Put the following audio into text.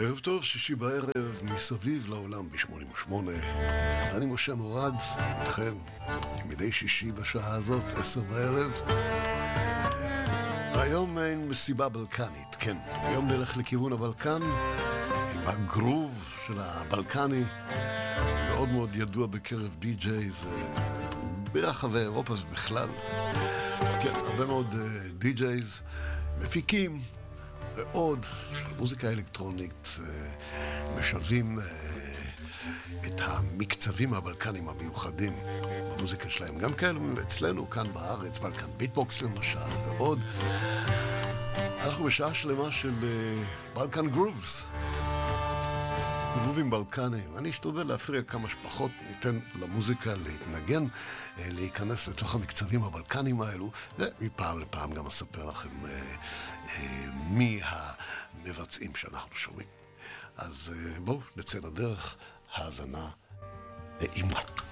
ערב טוב, שישי בערב, מסביב לעולם ב-88. אני משה מורד, איתכם, מדי שישי בשעה הזאת, 10 בערב. היום אין מסיבה בלקנית, כן. היום נלך לכיוון הבלקן, הגרוב של הבלקני, מאוד מאוד ידוע בקרב די-ג'ייז ברחבי אירופה ובכלל. כן, הרבה מאוד די-ג'ייז, מפיקים, ועוד מוזיקה אלקטרונית משלבים את המקצבים הבלקנים המיוחדים במוזיקה שלהם. גם כאלה אצלנו כאן בארץ, בלקן ביטבוקס למשל, ועוד. אנחנו בשעה שלמה של בלקן גרובס. גרובים בלקנים. אני אשתדל להפריע כמה שפחות, ניתן למוזיקה להתנגן, להיכנס לתוך המקצבים הבלקנים האלו, ומפעם לפעם גם אספר לכם מי המבצעים שאנחנו שומעים. אז בואו נצא לדרך, האזנה נעימה.